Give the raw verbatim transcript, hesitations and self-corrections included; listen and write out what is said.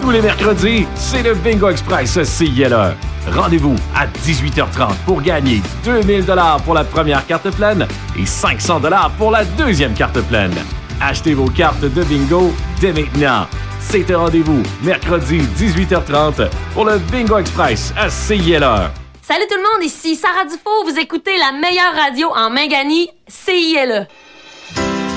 Tous les mercredis, c'est le Bingo Express C I L E. Rendez-vous à dix-huit heures trente pour gagner deux mille dollars pour la première carte pleine et cinq cents dollars pour la deuxième carte pleine. Achetez vos cartes de bingo dès maintenant. C'est un rendez-vous mercredi dix-huit heures trente pour le Bingo Express à C I L E. Salut tout le monde, ici Sarah Dufault. Vous écoutez la meilleure radio en Mingani, C I L E.